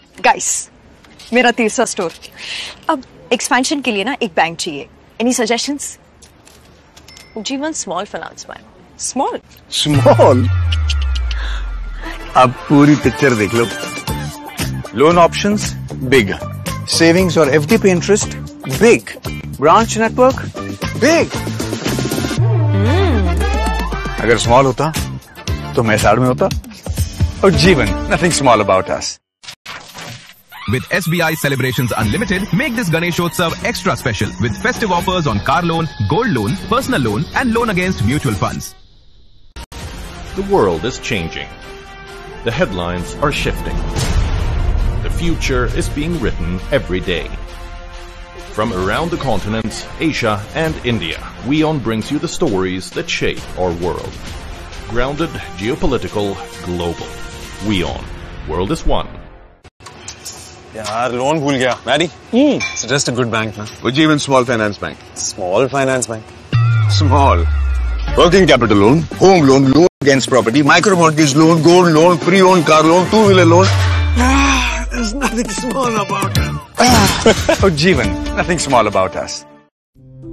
Guys, मेरा तीसरा store. अब एक्सपेंशन के लिए ना एक बैंक चाहिए। Any suggestions? जीवन small finance bank. Small? Small? अब पूरी पिक्चर देख लो। लोन ऑप्शंस बिग, सेविंग्स और एफडी पे interest big, branch network big. अगर स्मॉल होता तो मैं साइड में होता। और जीवन, nothing small about us. With SBI Celebrations Unlimited, make this Ganeshotsav extra special with festive offers on car loan, gold loan, personal loan and loan against mutual funds. The world is changing. The headlines are shifting. The future is being written every day. From around the continents, Asia and India, WION brings you the stories that shape our world. Grounded, geopolitical, global. WION. World is one. यार loan भूल गया। Mary, suggest a good bank ना। Ujjivan Small Finance Bank. Small finance bank. Small. Working capital loan, home loan, loan against property, micro mortgage loan, gold loan, pre-owned car loan, two-wheeler loan. There's nothing small about it. Ujjivan, nothing small about us.